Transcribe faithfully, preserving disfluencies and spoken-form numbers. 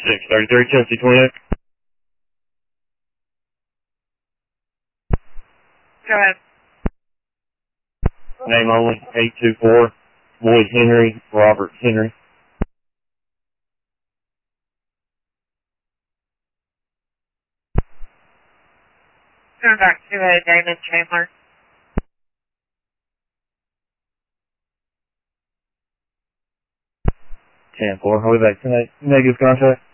six thirty-three, Tennessee twenty-eight. Go ahead. Name only, eight two four, Lloyd Henry, Robert Henry. Going back to uh, Damon Chandler. ten four, I'll be back tonight. Negative contact.